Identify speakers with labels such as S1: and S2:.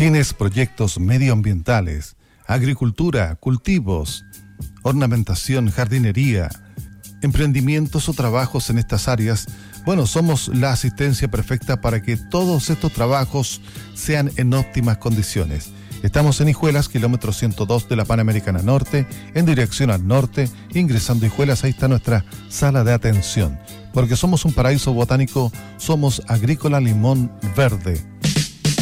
S1: Tienes proyectos medioambientales, agricultura, cultivos, ornamentación, jardinería, emprendimientos o trabajos en estas áreas. Bueno, somos la asistencia perfecta para que todos estos trabajos sean en óptimas condiciones. Estamos en Hijuelas, kilómetro 102 de la Panamericana Norte, en dirección al norte. Ingresando a Hijuelas, ahí está nuestra sala de atención. Porque somos un paraíso botánico, somos Agrícola Limón Verde.